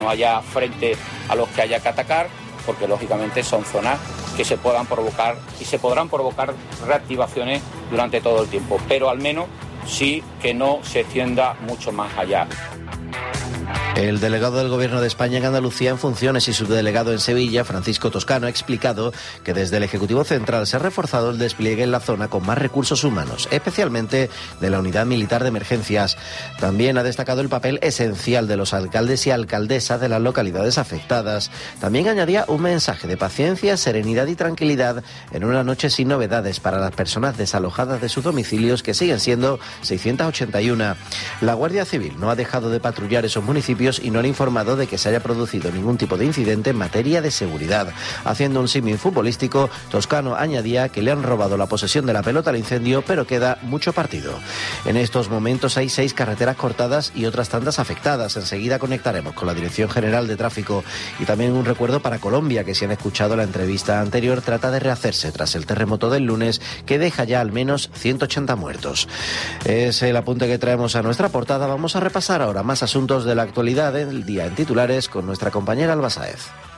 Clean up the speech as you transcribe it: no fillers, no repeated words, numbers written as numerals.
haya frente a los que haya que atacar, porque lógicamente son zonas que se puedan provocar y se podrán provocar reactivaciones durante todo el tiempo, pero al menos sí que no se extienda mucho más allá. El delegado del Gobierno de España en Andalucía en funciones y subdelegado en Sevilla, Francisco Toscano, ha explicado que desde el Ejecutivo Central se ha reforzado el despliegue en la zona con más recursos humanos, especialmente de la Unidad Militar de Emergencias. También ha destacado el papel esencial de los alcaldes y alcaldesas de las localidades afectadas. También añadía un mensaje de paciencia, serenidad y tranquilidad en una noche sin novedades para las personas desalojadas de sus domicilios, que siguen siendo 681. La Guardia Civil no ha dejado de patrullar esos municipios y no han informado de que se haya producido ningún tipo de incidente en materia de seguridad. Haciendo un símil futbolístico, Toscano añadía que le han robado la posesión de la pelota al incendio, pero queda mucho partido. En estos momentos hay 6 carreteras cortadas y otras tantas afectadas. Enseguida conectaremos con la Dirección General de Tráfico. Y también un recuerdo para Colombia, que si han escuchado la entrevista anterior, trata de rehacerse tras el terremoto del lunes, que deja ya al menos 180 muertos. Es el apunte que traemos a nuestra portada. Vamos a repasar ahora más asuntos de la actualidad del día en titulares con nuestra compañera Alba Sáez.